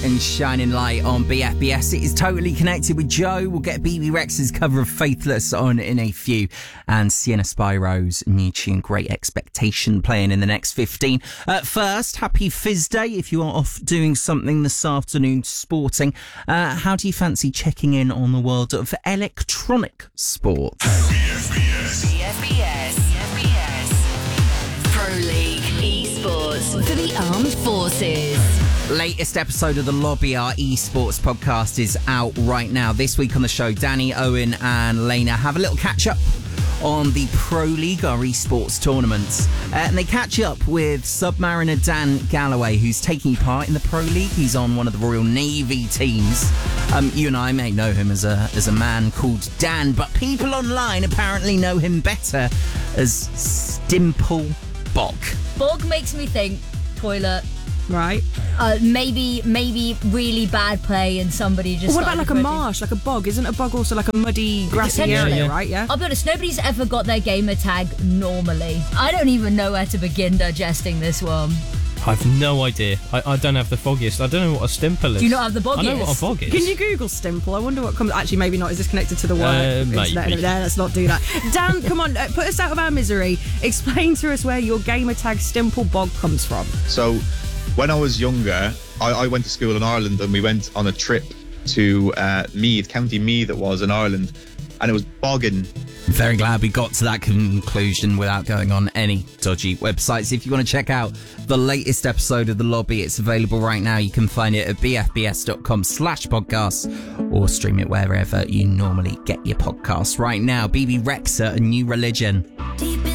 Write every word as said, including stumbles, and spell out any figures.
and shining light on B F B S. It is Totally Connected with Joe. We'll get B B Rex's cover of Faithless on in a few, and Sienna Spyro's new tune Great Expectation playing in the next fifteen. Uh, first, happy Fizz Day if you are off doing something this afternoon sporting. Uh, how do you fancy checking in on the world of electronic sports? B F B S. B F B S. B F B S. Pro League Esports for the Armed Forces. Latest episode of The Lobby, our esports podcast, is out right now. This week on the show, Danny, Owen and Lena have a little catch up on the Pro League, our esports tournaments. Uh, and they catch up with Submariner Dan Galloway, who's taking part in the Pro League. He's on one of the Royal Navy teams. Um, you and I may know him as a as a man called Dan, but people online apparently know him better as Stimple Bog. Bog makes me think toilet. Right. Uh, maybe, maybe really bad play and somebody just. Well, what about like a started marsh, like a bog? Isn't a bog also like a muddy, grassy Potentially. area, right? Yeah. I'll be honest, nobody's ever got their gamer tag normally. I don't even know where to begin digesting this one. I've no idea. I, I don't have the foggiest. I don't know what a stimple is. Do you not have the boggiest? I know what a bog is. Can you Google Stimple? I wonder what comes. Actually, maybe not. Is this connected to the work? Uh, internet? maybe. No, let's not do that. Dan, come on, uh, put us out of our misery. Explain to us where your gamer tag Stimple Bog comes from. So, when I was younger, I, I went to school in Ireland, and we went on a trip to uh, Meath, County Meath it was in Ireland, and it was bogging. Very glad we got to that conclusion without going on any dodgy websites. If you want to check out the latest episode of The Lobby, it's available right now. You can find it at bfbs.com slash podcasts or stream it wherever you normally get your podcasts. Right now, B B Rexa, A New Religion. Deep